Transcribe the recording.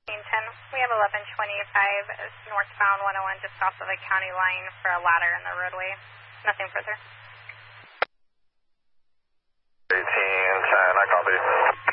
We have 1125 northbound 101 just off of the county line for a ladder in the roadway. Nothing further. 1810, I copy.